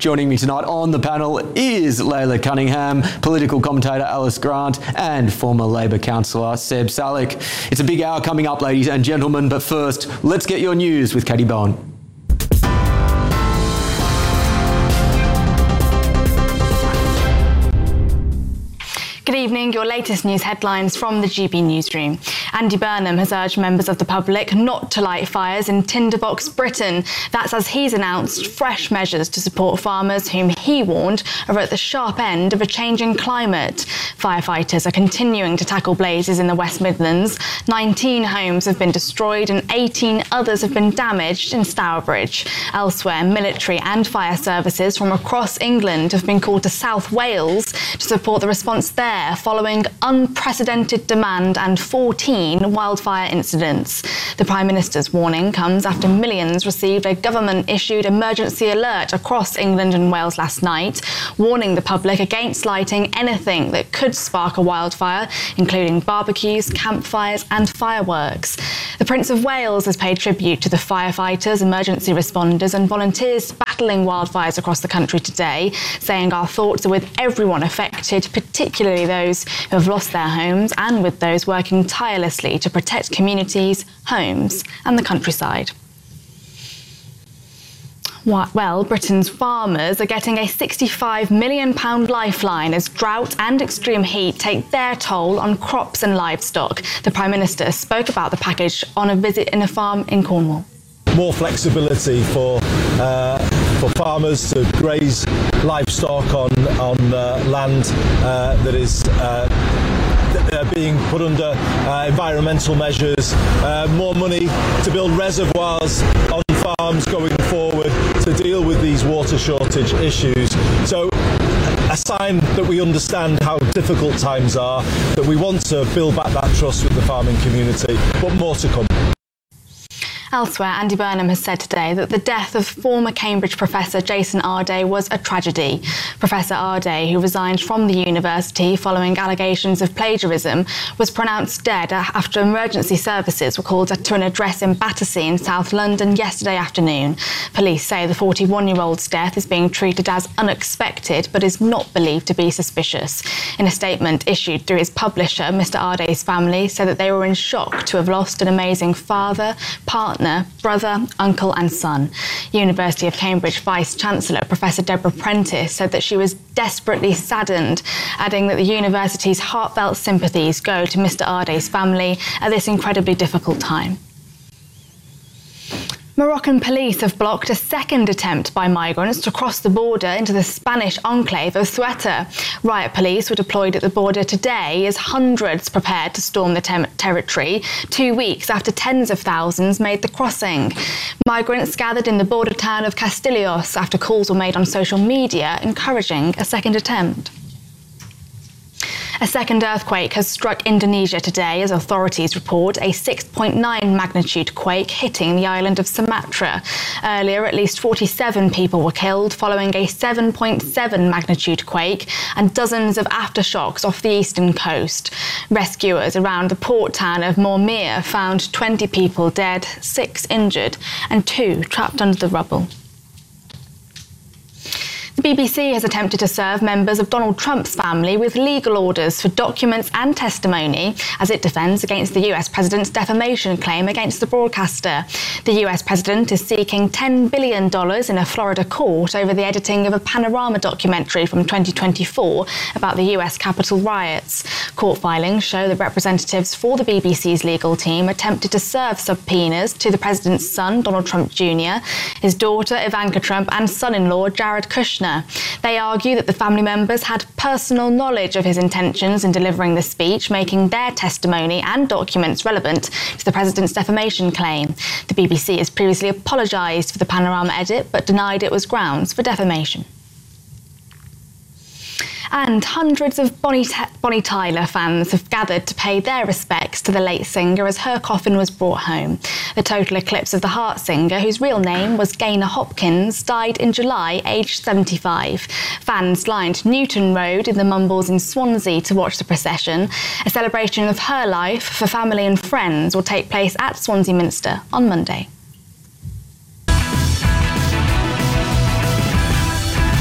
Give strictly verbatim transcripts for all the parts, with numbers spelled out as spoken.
Joining me tonight on the panel is Leila Cunningham, political commentator Alice Grant, and former Labor councillor Seb Salik. It's a big hour coming up, ladies and gentlemen, but first, let's get your news with Katie Bowen. Good evening, your latest news headlines from the G B Newsroom. Andy Burnham has urged members of the public not to light fires in Tinderbox, Britain. That's as he's announced fresh measures to support farmers whom he warned are at the sharp end of a changing climate. Firefighters are continuing to tackle blazes in the West Midlands. nineteen homes have been destroyed and eighteen others have been damaged in Stourbridge. Elsewhere, military and fire services from across England have been called to South Wales to support the response there, following unprecedented demand and fourteen wildfire incidents. The Prime Minister's warning comes after millions received a government-issued emergency alert across England and Wales last night, warning the public against lighting anything that could spark a wildfire, including barbecues, campfires and fireworks. The Prince of Wales has paid tribute to the firefighters, emergency responders and volunteers battling wildfires across the country today, saying our thoughts are with everyone affected, particularly those who have lost their homes, and with those working tirelessly to protect communities, homes and the countryside. Well, Britain's farmers are getting a sixty-five million pounds lifeline as drought and extreme heat take their toll on crops and livestock. The Prime Minister spoke about the package on a visit in a farm in Cornwall. More flexibility for uh, for farmers to graze livestock on on uh, land uh, that is uh, Uh, being put under uh, environmental measures, uh, more money to build reservoirs on farms going forward to deal with these water shortage issues. So a sign that we understand how difficult times are, that we want to build back that trust with the farming community, but more to come. Elsewhere, Andy Burnham has said today that the death of former Cambridge professor Jason Arday was a tragedy. Professor Arday, who resigned from the university following allegations of plagiarism, was pronounced dead after emergency services were called to an address in Battersea in South London yesterday afternoon. Police say the forty-one-year-old's death is being treated as unexpected but is not believed to be suspicious. In a statement issued through his publisher, Mister Arday's family said that they were in shock to have lost an amazing father, partner, brother, uncle and son. University of Cambridge Vice-Chancellor Professor Deborah Prentice said that she was desperately saddened, adding that the university's heartfelt sympathies go to Mister Arday's family at this incredibly difficult time. Moroccan police have blocked a second attempt by migrants to cross the border into the Spanish enclave of Ceuta. Riot police were deployed at the border today as hundreds prepared to storm the ter- territory, two weeks after tens of thousands made the crossing. Migrants gathered in the border town of Castillos after calls were made on social media encouraging a second attempt. A second earthquake has struck Indonesia today as authorities report a six point nine magnitude quake hitting the island of Sumatra. Earlier, at least forty-seven people were killed following a seven point seven magnitude quake and dozens of aftershocks off the eastern coast. Rescuers around the port town of Mormir found twenty people dead, six injured and two trapped under the rubble. The B B C has attempted to serve members of Donald Trump's family with legal orders for documents and testimony as it defends against the U S president's defamation claim against the broadcaster. The U S president is seeking ten billion dollars in a Florida court over the editing of a Panorama documentary from twenty twenty-four about the U S Capitol riots. Court filings show that representatives for the B B C's legal team attempted to serve subpoenas to the president's son, Donald Trump Junior, his daughter, Ivanka Trump, and son-in-law, Jared Kushner. They argue that the family members had personal knowledge of his intentions in delivering the speech, making their testimony and documents relevant to the president's defamation claim. The B B C has previously apologised for the Panorama edit, but denied it was grounds for defamation. And hundreds of Bonnie, T- Bonnie Tyler fans have gathered to pay their respects to the late singer as her coffin was brought home. The Total Eclipse of the Heart singer, whose real name was Gaynor Hopkins, died in July, aged seventy-five. Fans lined Newton Road in the Mumbles in Swansea to watch the procession. A celebration of her life for family and friends will take place at Swansea Minster on Monday.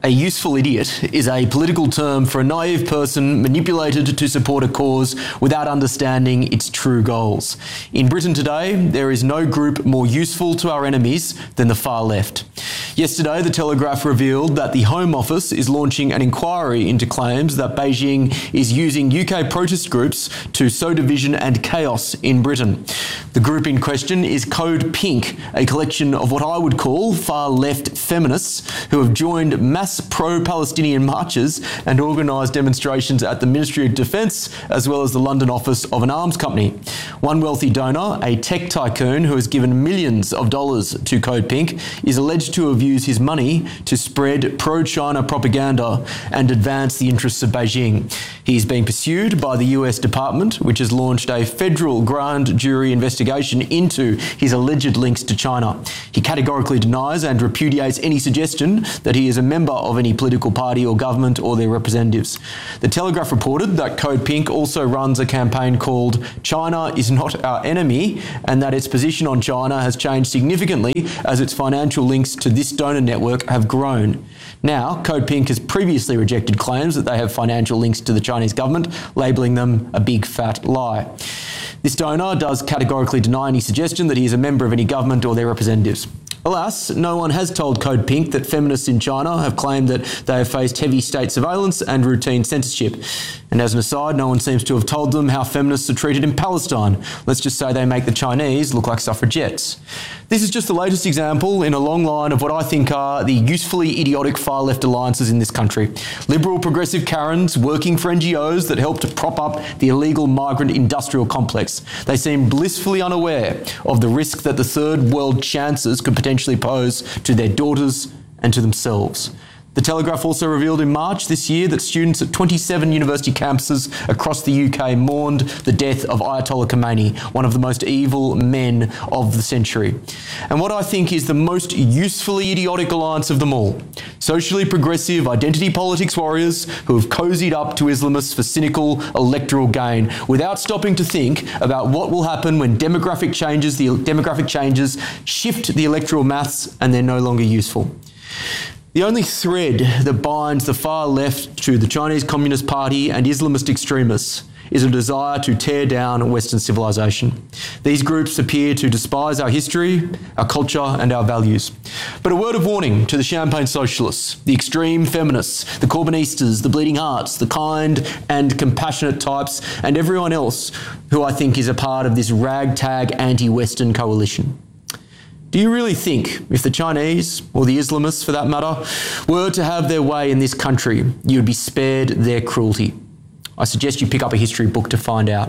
A useful idiot is a political term for a naive person manipulated to support a cause without understanding its true goals. In Britain today, there is no group more useful to our enemies than the far left. Yesterday, The Telegraph revealed that the Home Office is launching an inquiry into claims that Beijing is using U K protest groups to sow division and chaos in Britain. The group in question is Code Pink, a collection of what I would call far-left feminists who have joined mass pro-Palestinian marches and organised demonstrations at the Ministry of Defence as well as the London office of an arms company. One wealthy donor, a tech tycoon who has given millions of dollars to Code Pink, is alleged to have used his money to spread pro-China propaganda and advance the interests of Beijing. He is being pursued by the U S Department, which has launched a federal grand jury investigation into his alleged links to China. He categorically denies and repudiates any suggestion that he is a member of any political party or government or their representatives. The Telegraph reported that Code Pink also runs a campaign called China is Not Our Enemy, and that its position on China has changed significantly as its financial links to this donor network have grown. Now, Code Pink has previously rejected claims that they have financial links to the Chinese government, labelling them a big fat lie. This donor does categorically deny any suggestion that he is a member of any government or their representatives. Alas, no one has told Code Pink that feminists in China have claimed that they have faced heavy state surveillance and routine censorship. And as an aside, no one seems to have told them how feminists are treated in Palestine. Let's just say they make the Chinese look like suffragettes. This is just the latest example in a long line of what I think are the usefully idiotic far-left alliances in this country. Liberal progressive Karens working for N G Os that help to prop up the illegal migrant industrial complex. They seem blissfully unaware of the risk that the third world chances could potentially pose to their daughters and to themselves. The Telegraph also revealed in March this year that students at twenty-seven university campuses across the U K mourned the death of Ayatollah Khomeini, one of the most evil men of the century. And what I think is the most usefully idiotic alliance of them all, socially progressive identity politics warriors who have cozied up to Islamists for cynical electoral gain without stopping to think about what will happen when demographic changes, the demographic changes shift the electoral maths and they're no longer useful. The only thread that binds the far left to the Chinese Communist Party and Islamist extremists is a desire to tear down Western civilization. These groups appear to despise our history, our culture, and our values. But a word of warning to the champagne socialists, the extreme feminists, the Corbynistas, the bleeding hearts, the kind and compassionate types, and everyone else who I think is a part of this ragtag anti-Western coalition. Do you really think if the Chinese, or the Islamists for that matter, were to have their way in this country, you would be spared their cruelty? I suggest you pick up a history book to find out.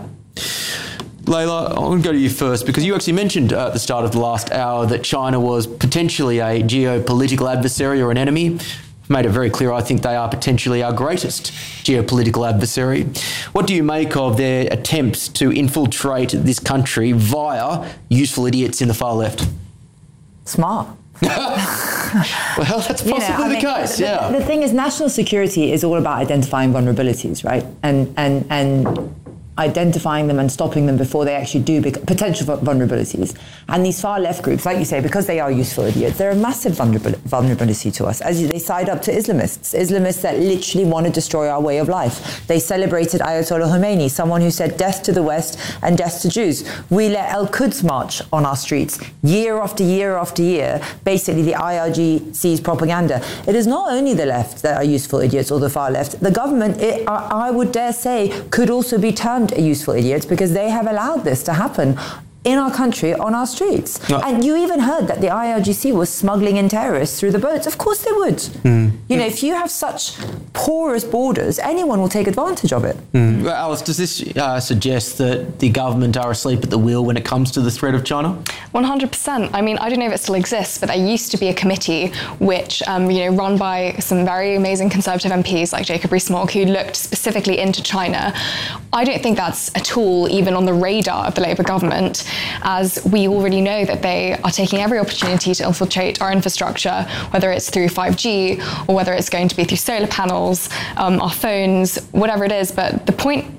Layla, I'm going to go to you first because you actually mentioned at the start of the last hour that China was potentially a geopolitical adversary or an enemy. I've made it very clear I think they are potentially our greatest geopolitical adversary. What do you make of their attempts to infiltrate this country via useful idiots in the far left? Smart. Well, that's possibly you know, I the mean, case, the, yeah. The, the thing is, national security is all about identifying vulnerabilities, right? And and and identifying them and stopping them before they actually do bec- potential vulnerabilities. And these far left groups, like you say, because they are useful idiots, they're a massive vulnerabil- vulnerability to us. As you, they side up to Islamists, Islamists that literally want to destroy our way of life. They celebrated Ayatollah Khomeini, someone who said death to the West and death to Jews. We let Al-Quds march on our streets year after year after year, basically the I R G C's propaganda. It is not only the left that are useful idiots or the far left. The government, it, I, I would dare say, could also be termed useful idiots because they have allowed this to happen in our country, on our streets. No. And you even heard that the I R G C was smuggling in terrorists through the boats. Of course they would. Mm. You know, if you have such porous borders, anyone will take advantage of it. Mm. Well, Alice, does this uh, suggest that the government are asleep at the wheel when it comes to the threat of China? one hundred percent. I mean, I don't know if it still exists, but there used to be a committee which, um, you know, run by some very amazing Conservative M Ps like Jacob Rees-Mogg, who looked specifically into China. I don't think that's at all even on the radar of the Labour government, as we already know that they are taking every opportunity to infiltrate our infrastructure, whether it's through five G or whether it's going to be through solar panels, um, our phones, whatever it is. But the point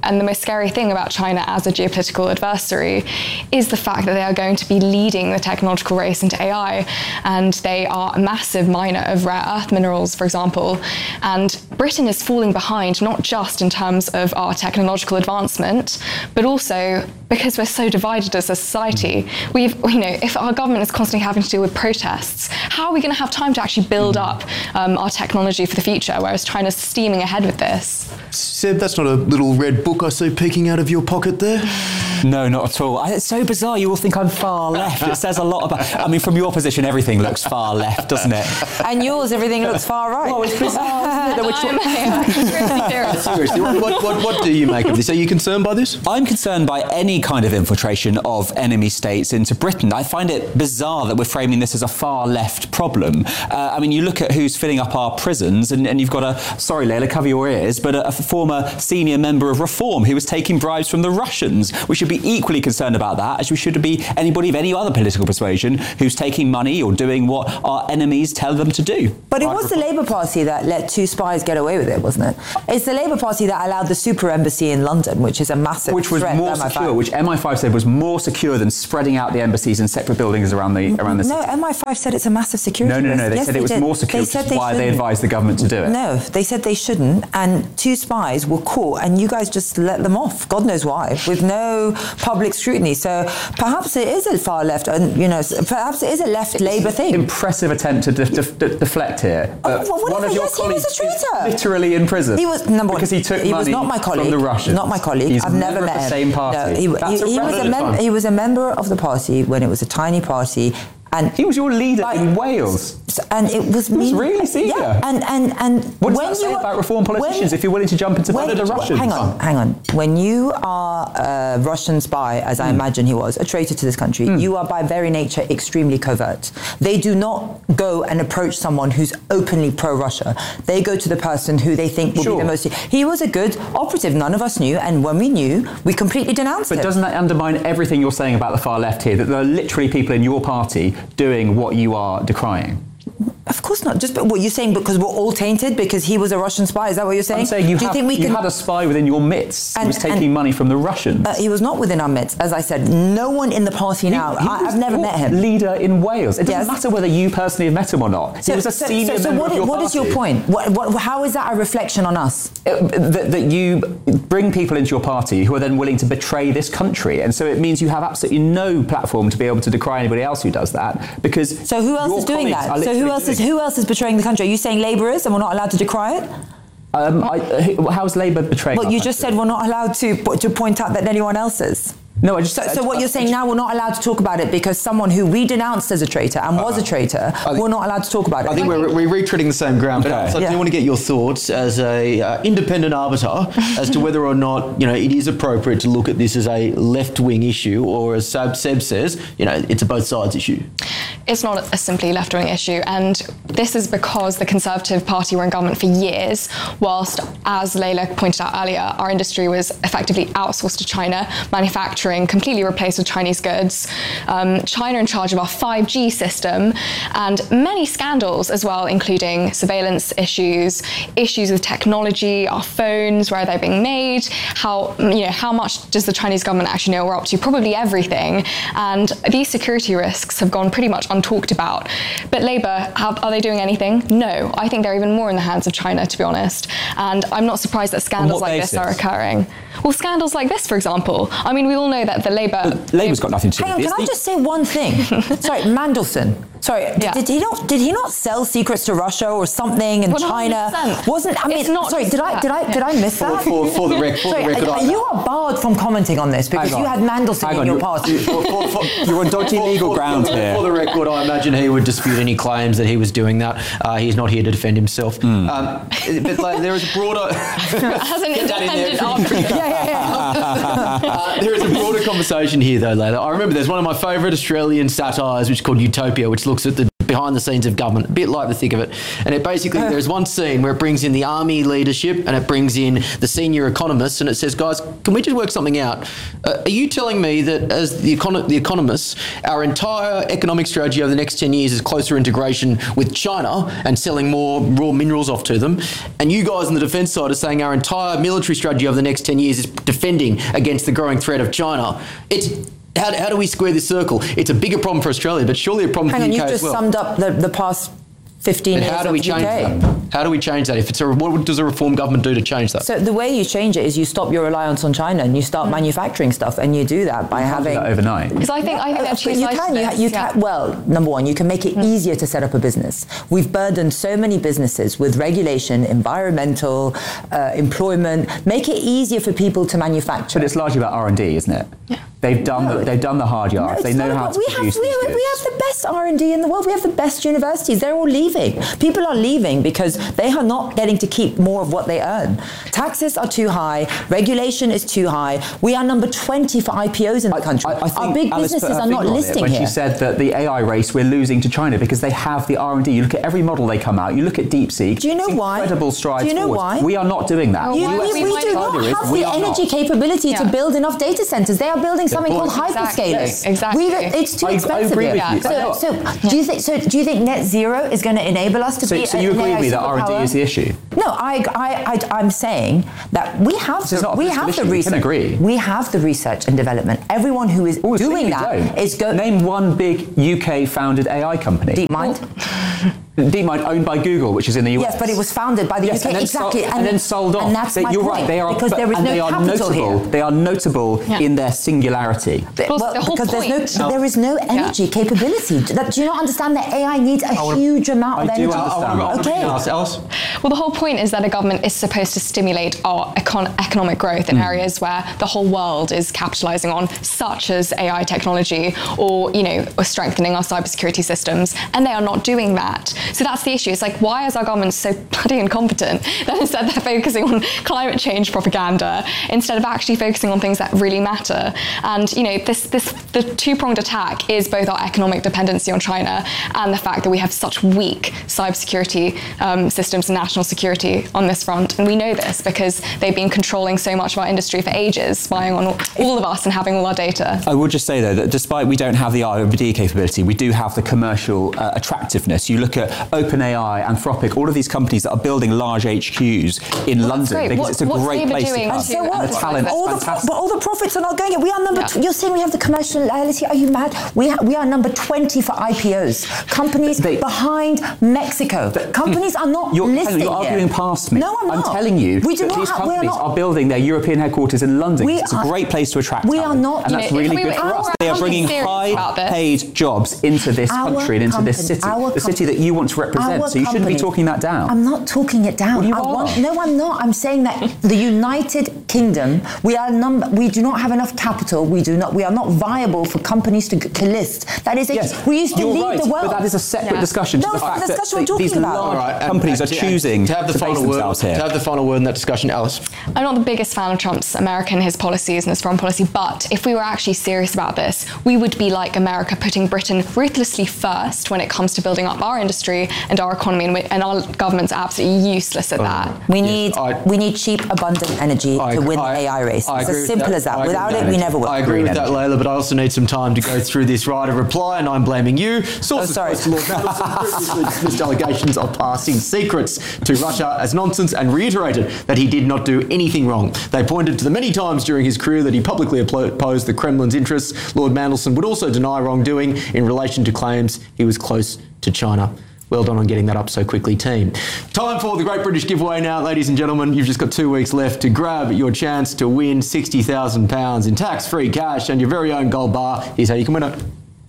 and the most scary thing about China as a geopolitical adversary is the fact that they are going to be leading the technological race into A I, and they are a massive miner of rare earth minerals, for example. And Britain is falling behind, not just in terms of our technological advancement, but also because we're so divided as a society. We've, you know, if our government is constantly having to deal with protests, how are we going to have time to actually build up um, our technology for the future, whereas China's steaming ahead with this? Seb, that's not a little red book I see peeking out of your pocket there. No, not at all. I, it's so bizarre. You all think I'm far left. It says a lot about... I mean, from your position, everything looks far left, doesn't it? And yours, everything looks far right. Well, it's bizarre, isn't it? I'm a conspiracy theorist. Seriously, what, what, what, what do you make of this? Are you concerned by this? I'm concerned by any kind of infiltration of enemy states into Britain. I find it bizarre that we're framing this as a far left problem. Uh, I mean, you look at who's filling up our prisons, and, and you've got a, sorry, Layla, cover your ears, but a, a former senior member of Reform who was taking bribes from the Russians. We should be equally concerned about that as we should be anybody of any other political persuasion who's taking money or doing what our enemies tell them to do. But it was the Labour Party that let two spies get away with it, wasn't it? It's the Labour Party that allowed the super embassy in London, which is a massive Which was threat more to M I five. secure, which M I five said was more secure than spreading out the embassies in separate buildings around the around the No, city. M I five said it's a massive security No, no, no, risk. they Yes, said it was did. more secure, They which said is they why they shouldn't. advised the government to do it. No, they said they shouldn't, and two spies were caught, and you guys just let them off. God knows why, with no public scrutiny. So perhaps it is a far left, and you know, perhaps it is a left Labour thing. Impressive attempt to de- de- de- deflect here. Oh, Uh, well, what one if- of your yes, he was colleagues a traitor. is literally in prison. He was number because one, he took he money was not my colleague, from the Russians. Not my colleague. He's I've never member met of the him. same party. No, he, That's he, he was a irrelevant. mem- he was a member of the party when it was a tiny party. And He was your leader Like- in Wales. and it was He was mean- really senior. Yeah, and and and What does when that say you about Reform politicians when- if you're willing to jump into when- front of the Russians? Hang on, hang on. When you are a Russian spy, as I imagine he was, a traitor to this country, you are by very nature extremely covert. They do not go and approach someone who's openly pro-Russia. They go to the person who they think will Sure. be the most... He was a good operative. None of us knew, and when we knew, we completely denounced But him. doesn't that undermine everything you're saying about the far left here? That there are literally people in your party doing what you are decrying? Of course not. Just but what you're saying because we're all tainted because he was a Russian spy. Is that what you're saying? I'm saying you, Do you have, think we you can? had a spy within your midst who And- was taking and- money from the Russians. Uh, he was not within our midst. As I said, no one in the party now. He I, was I've never your met him. leader in Wales. It doesn't Yes. matter whether you personally have met him or not. he was a so, senior so, so member what, of your what is your party. point? What, what, how is that a reflection on us? Uh, that, that you bring people into your party who are then willing to betray this country, and so it means you have absolutely no platform to be able to decry anybody else who does that. Because So who else your is doing colleagues are that? So who literally else is doing- who else is betraying the country? Are you saying Labour is, and we're not allowed to decry it? Um, I, uh, how's Labour betraying? Well, our you just country? said we're not allowed to to point out that anyone else is. No, I just. So, I- so what I- you're saying now, we're not allowed to talk about it because someone who we denounced as a traitor and was a traitor, think- we're not allowed to talk about it. I think we're, we're retreading the same ground, but Okay. so I Yeah. do want to get your thoughts as a uh, independent arbiter as to whether or not you know it is appropriate to look at this as a left-wing issue, or as Seb, Seb says, you know, it's a both sides issue. It's not a simply left-wing issue, and this is because the Conservative Party were in government for years, whilst, as Layla pointed out earlier, our industry was effectively outsourced to China, manufacturing completely replaced with Chinese goods. Um, China in charge of our five G system, and many scandals as well, including surveillance issues, issues with technology, our phones, where they're being made, how you know how much does the Chinese government actually know we're up to? Probably everything, and these security risks have gone pretty much untalked about. But Labour, have, are they doing anything? No. I think they're even more in the hands of China, to be honest. And I'm not surprised that scandals what like this are basis? occurring. Well, scandals like this, for example. I mean, we all know that the Labour... Labour's got nothing to do Hang on, with can this. I just say one thing? Sorry, Mandelson. Sorry, Yeah. did he not? Did he not sell secrets to Russia or something in one hundred China? percent. Wasn't I mean? It's not sorry, just did I that. did I did I miss For, that? for, for the, rec- for Sorry, the record, are- I- you are barred from commenting on this because Hang you on. had Mandelson Hang in on, your you- party. For- for- for- You're on dodgy for- legal for- ground for, here. For the record, I imagine he would dispute any claims that he was doing that. Uh, he's not here to defend himself. Hmm. Um, but like, there is a broader... As an Get that in there. independent arbiter. yeah, yeah, yeah. Uh, there is a broader conversation here, though, Layla. I remember there's one of my favourite Australian satires, which is called Utopia, which looks at the behind the scenes of government, a bit like the thick of it. And it basically, there's one scene where it brings in the army leadership and it brings in the senior economists and it says, guys, can we just work something out? Uh, are you telling me that as the, econ- the economists, our entire economic strategy over the next ten years is closer integration with China and selling more raw minerals off to them? And you guys on the defence side are saying our entire military strategy over the next ten years is defending against the growing threat of China. It's how, how do we square this circle? It's a bigger problem for Australia, but surely a problem Hang for on, the U K you've as just well. summed up the, the past fifteen But years how do of we the change U K. that? How do we change that? If it's a, what does a reform government do to change that? So the way you change it is you stop your reliance on China and you start manufacturing stuff, and you do that by having that overnight. Because I think, I think there are two you sides can, to you, this. you yeah. can. Well, number one, you can make it easier to set up a business. We've burdened so many businesses with regulation, environmental, uh, employment. Make it easier for people to manufacture. But it's largely about R and D, isn't it? Yeah. They've done No, the, they've done the hard No, yards. it's they know not how about- to we produce have, we, these have, goods. we have the best R and D in the world. We have the best universities. They're all leaving. People are leaving because they are not getting to keep more of what they earn. Taxes are too high. Regulation is too high. We are number twenty for I P Os in the country. I, I think Our big Alice put businesses her are not finger on it listing when here. she said that the A I race we're losing to China because they have the R and D. You look at every model they come out. You look at DeepSeek. Do you know it's why? incredible strides Do you know forward. why? We are not doing that. Oh, You, why? we, We we might do not. not have We the are energy not. capability Yeah. to build enough data centers. They are building something point. called Exactly. hyperscalers. Exactly. We, it's too I- I expensive agree here. with you. I know. So, so do you think? So do you think net zero is going to enable us to So, be? so a- you an agree A I with me that R and D superpower? is the issue? No, I, I, I, I'm saying that we have This is the, not a we political have the issue. We research. can agree. We have the research and development. Everyone who is Oh, doing we that don't. is going. Name one big U K-founded A I company. DeepMind. DeepMind owned by Google, which is in the U S. Yes, but it was founded by the Yes, U K. and then Exactly, sold, and, then sold off. And that's They- my you're point. right. They are because but- there is and no they are capital notable. here. They are notable Yeah. in their singularity. But also Well, the whole because point. there's no, there is no energy capability. That, do you not understand that A I needs a wanna- huge amount of I do energy? understand that. Okay. Alice, Alice? Well, the whole point is that a government is supposed to stimulate our econ- economic growth in areas where the whole world is capitalising on, such as A I technology, or you know, or strengthening our cybersecurity systems, and they are not doing that. So that's the issue. It's like, why is our government so bloody incompetent that instead they're focusing on climate change propaganda instead of actually focusing on things that really matter? And you know, this this the two-pronged attack is both our economic dependency on China and the fact that we have such weak cybersecurity um, systems and national security on this front. And we know this because they've been controlling so much of our industry for ages, spying on all, all of us and having all our data. I will just say, though, that despite we don't have the R and D capability, we do have the commercial uh, attractiveness. You look at OpenAI, Anthropic, all of these companies that are building large H Qs in Well, that's London great. because What- it's a what's great Labour place to doing come. to So what? And the talent all is the, fantastic. but all the profits are not going. We are number. Yeah. T- you're saying we have the commerciality? Are you mad? We ha- we are number twenty for I P Os. Companies They- behind Mexico. Companies are not You're, listing you're here. arguing past me. No, I'm not. telling you We do that not these have- we are companies not- are building their European headquarters in London. We It's a are- great place to attract we are talent, not- and You that's know, really if we good were- for if us. we were They are actually bringing serious about this- high-paid jobs into this Our country and into this company- city, our the city that you want to represent. Our So you shouldn't be company- talking that down. I'm not talking it down. Well, you I are. want, no, I'm not. I'm saying that the United Kingdom, we are number. We do not have enough capital. We do not. We are not viable for companies to, to list. That is a. Yes, we used to you're lead right, the world. but that is a separate Yeah. discussion. to No, the it's not fact the that discussion we're these talking about. large All right, and- companies and are to- choosing to have the to base final word. themselves To here. have the final word in that discussion, Alice. I'm not the biggest fan of Trump's America and his policies and his foreign policy, but if we were actually serious about this, we would be like America, putting Britain ruthlessly first when it comes to building up our industry and our economy, and, we, and our government's absolutely useless at that. We Yes, need I- we need cheap, abundant energy I to agree- win I- the A I race. I It's agree as with simple that. as that. I agree Without with it, that. we never will. I agree Green with that, energy. Layla, but I also need some time to go through this right of reply, and I'm blaming you. Sources Oh, sorry. close to Lord Mandelson previously dismissed allegations of passing secrets to Russia as nonsense and reiterated that he did not do anything wrong. They pointed to the many times during his career that he publicly opposed the Kremlin's interests. Lord Mandelson would also deny wrongdoing in relation to claims he was close to China. Well done on getting that up so quickly, team. Time for the Great British Giveaway now, ladies and gentlemen. You've just got two weeks left to grab your chance to win sixty thousand pounds in tax-free cash and your very own gold bar. Here's how you can win it.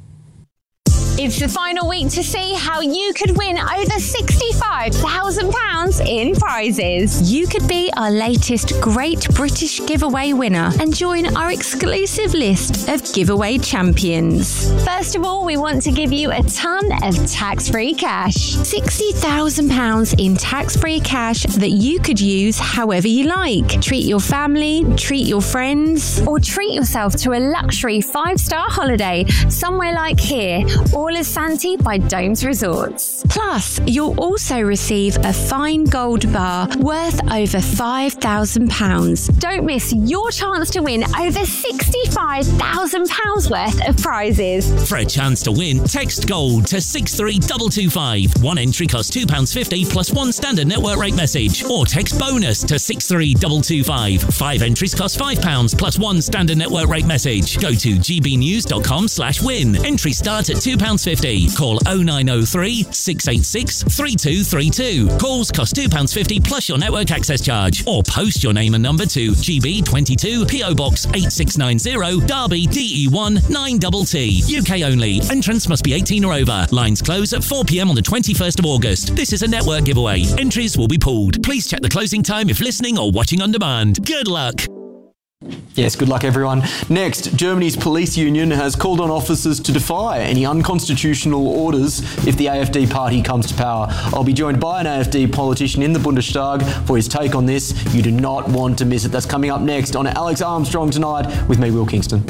It's the final week to see how you could win over sixty-five thousand pounds in prizes. You could be our latest Great British Giveaway winner and join our exclusive list of giveaway champions. First of all, we want to give you a ton of tax-free cash. sixty thousand pounds in tax-free cash that you could use however you like. Treat your family, treat your friends, or treat yourself to a luxury five-star holiday somewhere like here, all cool as Santi by Domes Resorts. Plus, you'll also receive a fine gold bar worth over five thousand pounds. Don't miss your chance to win over sixty-five thousand pounds worth of prizes. For a chance to win, text GOLD to six three two two five. One entry costs two pounds fifty plus one standard network rate message. Or text BONUS to six three two two five. Five entries cost five pounds plus one standard network rate message. Go to gbnews.com slash win. Entry starts at two pounds fifty. Call oh nine oh three, six eight six, three two three two. Calls cost two pounds fifty plus your network access charge. Or post your name and number to G B twenty-two, P O Box eight six nine zero, Derby, D E one nine T T. U K only. Entrance must be eighteen or over. Lines close at four p m on the twenty-first of August. This is a network giveaway. Entries will be pooled. Please check the closing time if listening or watching on demand. Good luck. Yes, good luck everyone. Next, Germany's police union has called on officers to defy any unconstitutional orders if the A F D party comes to power. I'll be joined by an A F D politician in the Bundestag for his take on this. You do not want to miss it. That's coming up next on Alex Armstrong Tonight with me, Will Kingston.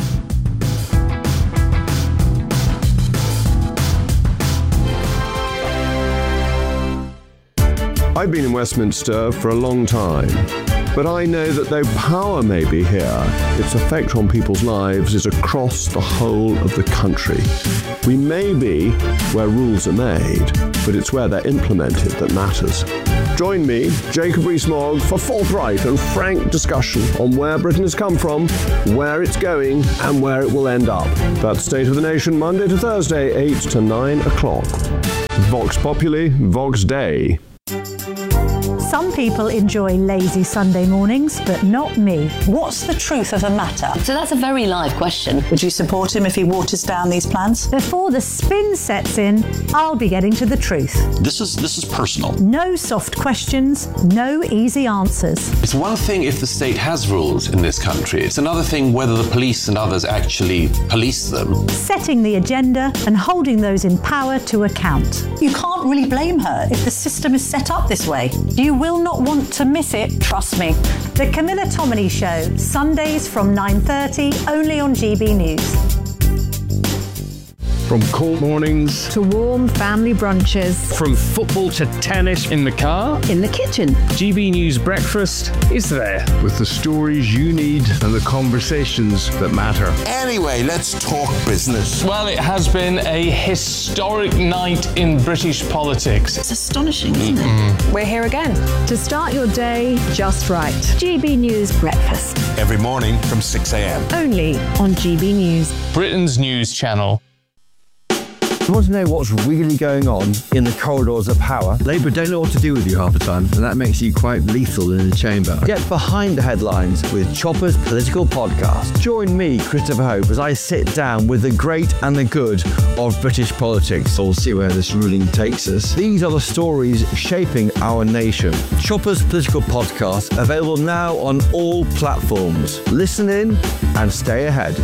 I've been in Westminster for a long time, but I know that though power may be here, its effect on people's lives is across the whole of the country. We may be where rules are made, but it's where they're implemented that matters. Join me, Jacob Rees-Mogg, for forthright and frank discussion on where Britain has come from, where it's going, and where it will end up. That's State of the Nation, Monday to Thursday, eight to nine o'clock. Vox Populi, Vox Dei. Some people enjoy lazy Sunday mornings, but not me. What's the truth of a matter? So that's a very live question. Would you support him if he waters down these plans? Before the spin sets in, I'll be getting to the truth. This is this is personal. No soft questions, no easy answers. It's one thing if the state has rules in this country. It's another thing whether the police and others actually police them. Setting the agenda and holding those in power to account. You can't really blame her if the system is set up this way. You will not want to miss it, trust me. The Camilla Tominey Show, Sundays from nine thirty, only on G B News. From cold mornings to warm family brunches. From football to tennis in the car. In the kitchen. G B News Breakfast is there. With the stories you need and the conversations that matter. Anyway, let's talk business. Well, it has been a historic night in British politics. It's astonishing, isn't it? Mm. We're here again. To start your day just right. G B News Breakfast. Every morning from six a m. Only on G B News. Britain's news channel. You want to know what's really going on in the corridors of power? Labour don't know what to do with you half the time, and that makes you quite lethal in the chamber. Get behind the headlines with Chopper's Political Podcast. Join me, Christopher Hope, as I sit down with the great and the good of British politics. We'll see where this ruling takes us. These are the stories shaping our nation. Chopper's Political Podcast, available now on all platforms. Listen in and stay ahead.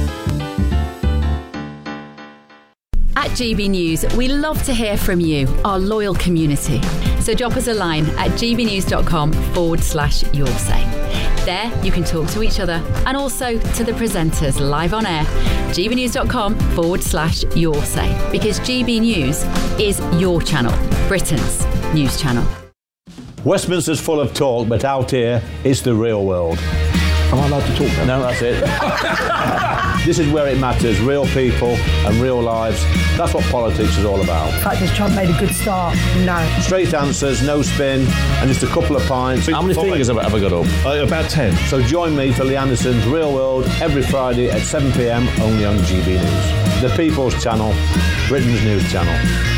At G B News, we love to hear from you, our loyal community. So drop us a line at gbnews.com forward slash your say. There, you can talk to each other and also to the presenters live on air. gbnews.com forward slash your say. Because G B News is your channel, Britain's news channel. Westminster's full of talk, but out here, it's the real world. Am I allowed to talk then? No, that's it. This is where it matters, real people and real lives. That's what politics is all about. In fact, has Trump made a good start? No. Straight answers, no spin, and just a couple of pints. How many fingers have I ever got up? Uh, about ten. So join me for Lee Anderson's Real World every Friday at seven p m only on G B News. The People's Channel, Britain's news channel.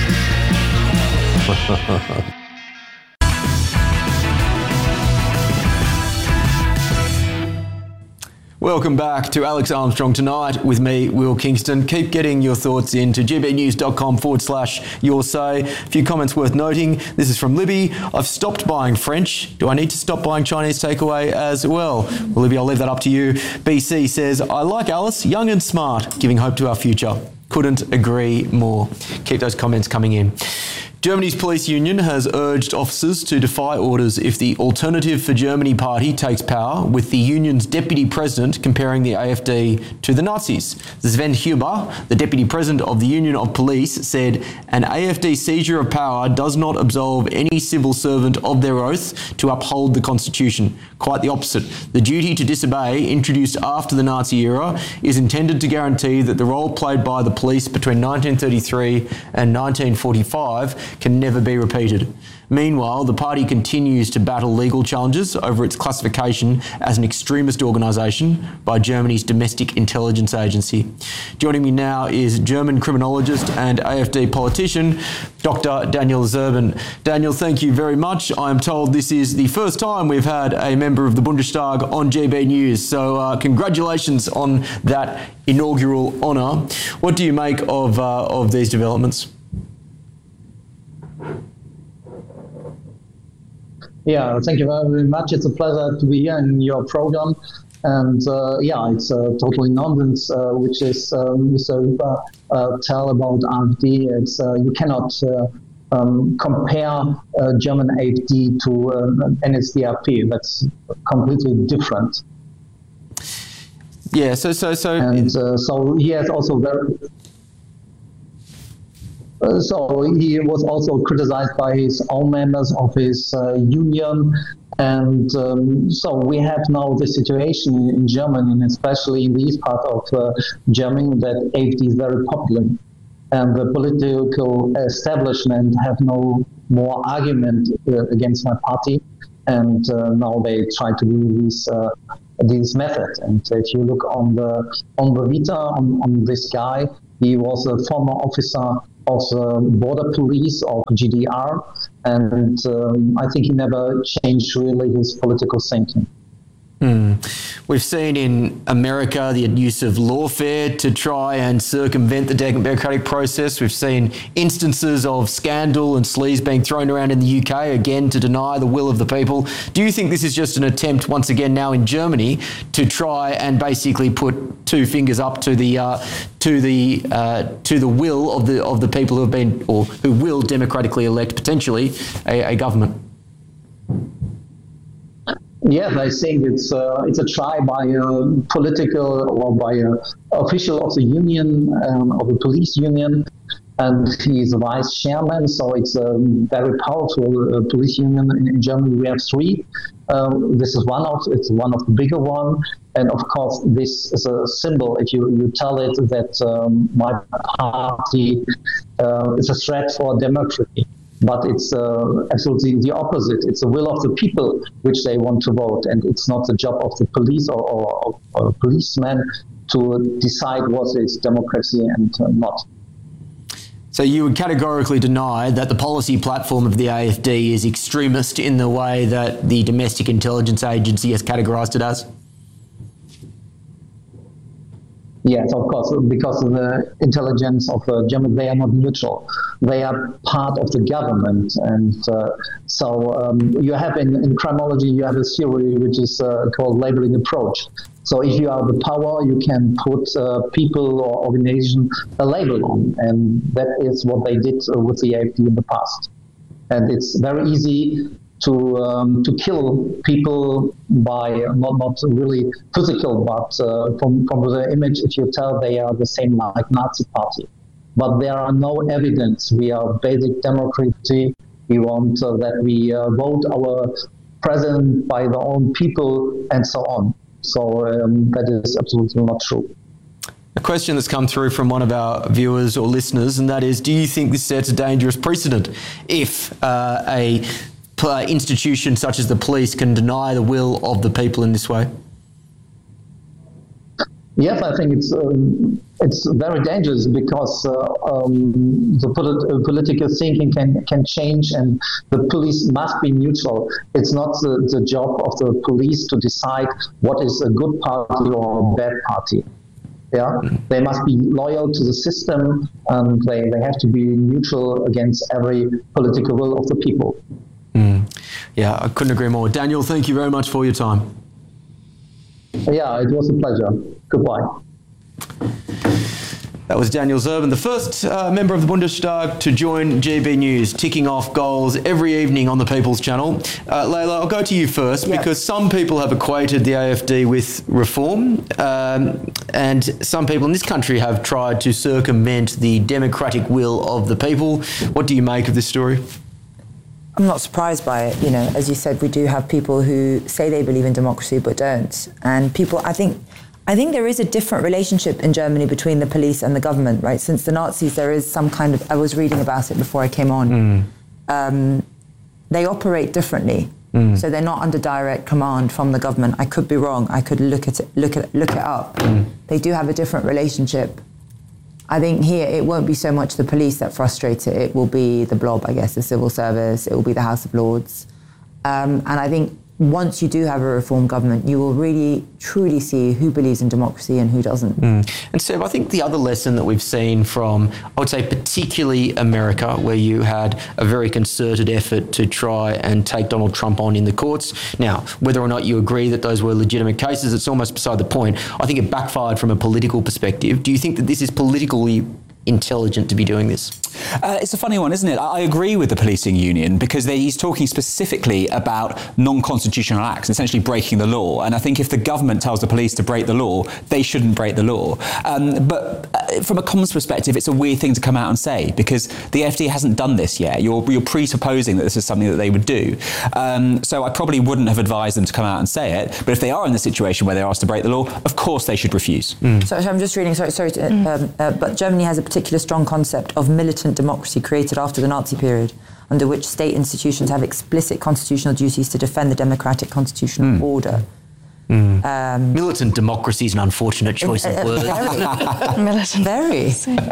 Welcome back to Alex Armstrong Tonight with me, Will Kingston. Keep getting your thoughts in to gbnews.com forward slash your say. A few comments worth noting. This is from Libby. I've stopped buying French. Do I need to stop buying Chinese takeaway as well? Well, Libby, I'll leave that up to you. B C says, I like Alice, young and smart, giving hope to our future. Couldn't agree more. Keep those comments coming in. Germany's police union has urged officers to defy orders if the Alternative for Germany party takes power, with the union's deputy president comparing the A F D to the Nazis. Sven Huber, the deputy president of the Union of Police, said an A F D seizure of power does not absolve any civil servant of their oath to uphold the constitution. Quite the opposite. The duty to disobey, introduced after the Nazi era, is intended to guarantee that the role played by the police between nineteen thirty-three and nineteen forty-five can never be repeated. Meanwhile, the party continues to battle legal challenges over its classification as an extremist organisation by Germany's Domestic Intelligence Agency. Joining me now is German criminologist and A F D politician, Doctor Daniel Zerben. Daniel, thank you very much. I am told this is the first time we've had a member of the Bundestag on G B News, so uh, congratulations on that inaugural honour. What do you make of, uh, of these developments? Yeah, thank you very much. It's a pleasure to be here in your program. And uh, yeah, it's uh, totally nonsense, uh, which is uh, Mister Huber uh, tell about A F D. It's uh, you cannot uh, um, compare uh, German A F D to uh, N S D A P. That's completely different. Yeah. So so so. And uh, so he has also very. Uh, so he was also criticized by his own members of his uh, union. And um, so we have now the situation in Germany, and especially in the east part of uh, Germany, that A F D is very popular. And the political establishment have no more argument uh, against my party. And uh, now they try to do this, uh, this method. And if you look on the, on the Vita, on, on this guy, he was a former officer of the border police of G D R, and um, I think he never changed really his political thinking. Hmm. We've seen in America the use of lawfare to try and circumvent the democratic process. We've seen instances of scandal and sleaze being thrown around in the U K, again, to deny the will of the people. Do you think this is just an attempt, once again now in Germany, to try and basically put two fingers up to the uh, to the uh, to the will of the of the people who have been, or who will democratically elect potentially a, a government? Yes, I think it's uh, it's a try by a political or by an official of the union, um, of the police union, and he's a vice chairman. So it's a very powerful uh, police union in, in Germany. We have three. Um, this is one of it's one of the bigger one, and of course this is a symbol. If you, you tell it that um, my party uh, is a threat for democracy. But it's uh, absolutely the opposite. It's the will of the people which they want to vote, and it's not the job of the police or, or, or a policeman to decide what is democracy and uh, not. So you would categorically deny that the policy platform of the A F D is extremist in the way that the Domestic Intelligence Agency has categorised it as? Yes, of course, because of the intelligence of uh, Germany, they are not neutral. They are part of the government. And uh, so um, you have in, in criminology, you have a theory which is uh, called labeling approach. So if you have the power, you can put uh, people or organization a label on. And that is what they did uh, with the A F D in the past. And it's very easy to um, to kill people by not not really physical, but uh, from from the image. If you tell they are the same like Nazi party, but there are no evidence. We are basic democracy. We want uh, that we uh, vote our president by the own people and so on. So um, that is absolutely not true. A question that's come through from one of our viewers or listeners, and that is: do you think this sets a dangerous precedent if uh, a Uh, institution such as the police can deny the will of the people in this way? Yes, I think it's um, it's very dangerous because uh, um, the polit- uh, political thinking can can change, and the police must be neutral. It's not the, the job of the police to decide what is a good party or a bad party. Yeah, they must be loyal to the system, and they, they have to be neutral against every political will of the people. Mm. Yeah, I couldn't agree more. Daniel, thank you very much for your time. Yeah, it was a pleasure. Goodbye. That was Daniel Zerben, the first uh, member of the Bundestag to join G B News, ticking off goals every evening on the People's Channel. Uh, Layla, I'll go to you first, yep. because some people have equated the A F D with reform, um, and some people in this country have tried to circumvent the democratic will of the people. What do you make of this story? I'm not surprised by it. You know, as you said, we do have people who say they believe in democracy but don't. And people, I think, I think there is a different relationship in Germany between the police and the government, right? Since the Nazis, there is some kind of, I was reading about it before I came on. Mm. Um, they operate differently. Mm. So they're not under direct command from the government. I could be wrong. I could look at it, look at, look it up. Mm. They do have a different relationship. I think here it won't be so much the police that frustrates it. It will be the blob, I guess, the civil service. It will be the House of Lords. Um, and I think once you do have a reform government, you will really, truly see who believes in democracy and who doesn't. Mm. And Seb, I think the other lesson that we've seen from, I would say, particularly America, where you had a very concerted effort to try and take Donald Trump on in the courts. Now, whether or not you agree that those were legitimate cases, it's almost beside the point. I think it backfired from a political perspective. Do you think that this is politically intelligent to be doing this? Uh, it's a funny one, isn't it? I, I agree with the policing union because they, he's talking specifically about non-constitutional acts, essentially breaking the law. And I think if the government tells the police to break the law, they shouldn't break the law. Um, but uh, from a Commons perspective, it's a weird thing to come out and say because the A F D hasn't done this yet. You're, you're presupposing that this is something that they would do. Um, so I probably wouldn't have advised them to come out and say it. But if they are in the situation where they're asked to break the law, of course they should refuse. Mm. So, so I'm just reading, sorry, sorry to, mm. um, uh, but Germany has a particular strong concept of militant democracy created after the Nazi period, under which state institutions have explicit constitutional duties to defend the democratic constitutional mm. order. Mm. Um, Militant democracy is an unfortunate choice of uh, words. Very. Militant. Very.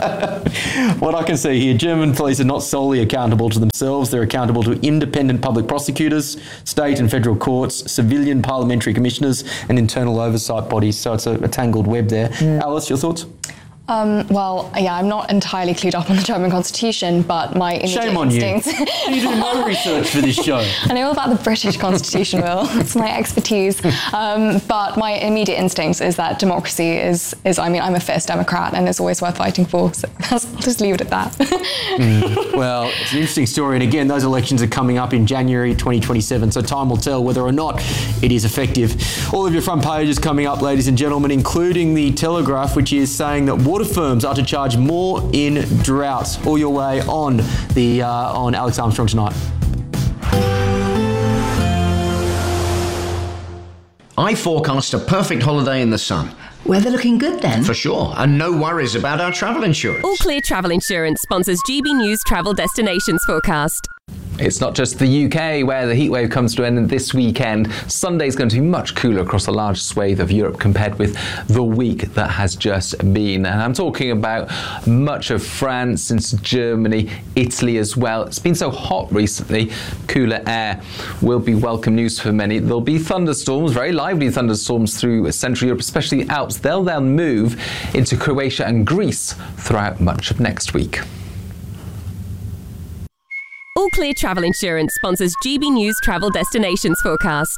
What I can see here, German police are not solely accountable to themselves. They're accountable to independent public prosecutors, state and federal courts, civilian parliamentary commissioners, and internal oversight bodies. So it's a, a tangled web there. Mm. Alice, your thoughts? Um, well, yeah, I'm not entirely clued up on the German constitution, but my immediate Shame on instincts... you. You do no research for this show. I know all about the British constitution, Will. It's my expertise. Um, but my immediate instincts is that democracy is, is, I mean, I'm a fierce Democrat and it's always worth fighting for. So I'll just leave it at that. mm. Well, it's an interesting story. And again, those elections are coming up in January twenty twenty-seven. So time will tell whether or not it is effective. All of your front pages coming up, ladies and gentlemen, including the Telegraph, which is saying that water firms are to charge more in droughts. All your way on the uh, on Alex Armstrong tonight. I forecast a perfect holiday in the sun. Weather looking good then? For sure, and no worries about our travel insurance. All Clear Travel Insurance sponsors G B News Travel Destinations Forecast. It's not just the U K where the heatwave comes to an end this weekend. Sunday's going to be much cooler across a large swathe of Europe compared with the week that has just been. And I'm talking about much of France, into Germany, Italy as well. It's been so hot recently. Cooler air will be welcome news for many. There'll be thunderstorms, very lively thunderstorms through Central Europe, especially the Alps. They'll then move into Croatia and Greece throughout much of next week. All Clear Travel Insurance sponsors G B News Travel Destinations Forecast.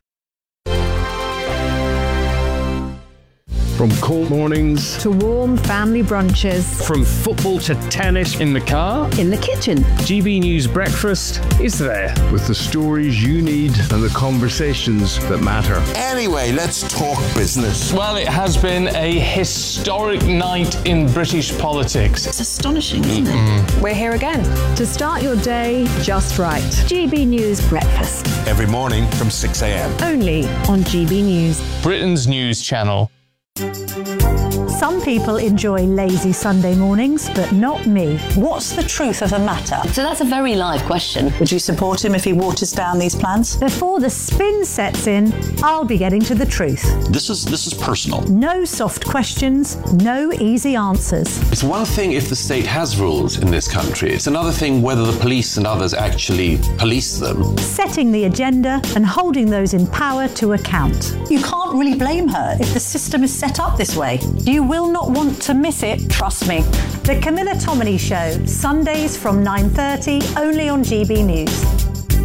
From cold mornings to warm family brunches, from football to tennis in the car, in the kitchen, G B News Breakfast is there with the stories you need and the conversations that matter. Anyway, let's talk business. Well, it has been a historic night in British politics. It's astonishing, isn't mm-hmm. it? We're here again to start your day just right. G B News Breakfast. Every morning from six a.m. Only on G B News. Britain's news channel. Some people enjoy lazy Sunday mornings, but not me. What's the truth of the matter? So that's a very live question. Would you support him if he waters down these plans? Before the spin sets in, I'll be getting to the truth. This is this is personal. No soft questions, no easy answers. It's one thing if the state has rules in this country. It's another thing whether the police and others actually police them. Setting the agenda and holding those in power to account. You can't really blame her if the system is set up this way. You will not want to miss it, trust me. The Camilla Tominey Show, Sundays from nine thirty, only on G B News.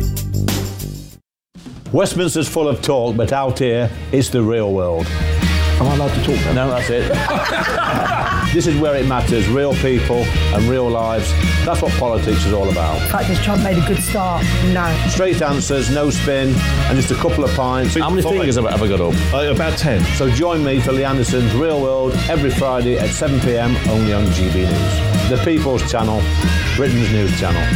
Westminster's full of talk, but out here, it's the real world. Am I allowed to talk now? No, that's it. This is where it matters, real people and real lives. That's what politics is all about. In fact, has Trump made a good start? No. Straight answers, no spin, and just a couple of pints. How many fingers have I got up? Uh, about ten. So join me for Lee Anderson's Real World every Friday at seven p m only on G B News. The People's Channel, Britain's news channel.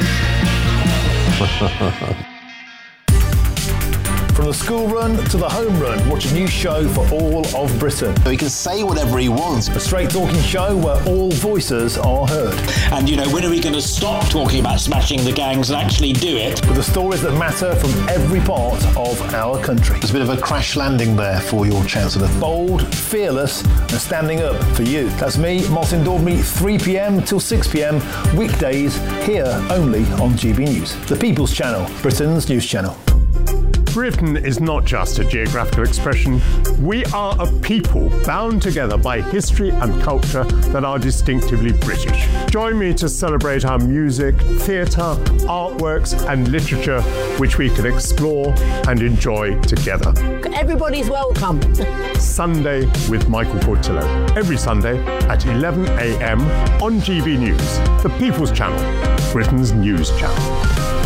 From the school run to the home run, watch a new show for all of Britain. He can say whatever he wants. A straight talking show where all voices are heard. And, you know, when are we going to stop talking about smashing the gangs and actually do it? With the stories that matter from every part of our country. There's a bit of a crash landing there for your Chancellor. Bold, fearless and standing up for you. That's me, Martin Daubney, three p m till six p m, weekdays, here only on G B News. The People's Channel, Britain's news channel. Britain is not just a geographical expression. We are a people bound together by history and culture that are distinctively British. Join me to celebrate our music, theatre, artworks and literature, which we can explore and enjoy together. Everybody's welcome. Sunday with Michael Portillo. Every Sunday at eleven a m on G B News, the People's Channel, Britain's news channel.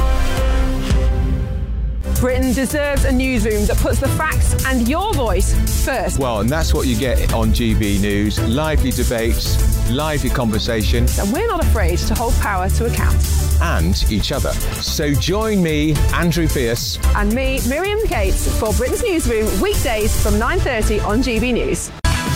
Britain deserves a newsroom that puts the facts and your voice first. Well, and that's what you get on G B News. Lively debates, lively conversation. And we're not afraid to hold power to account. And each other. So join me, Andrew Pierce. And me, Miriam Cates, for Britain's Newsroom, weekdays from nine thirty on G B News.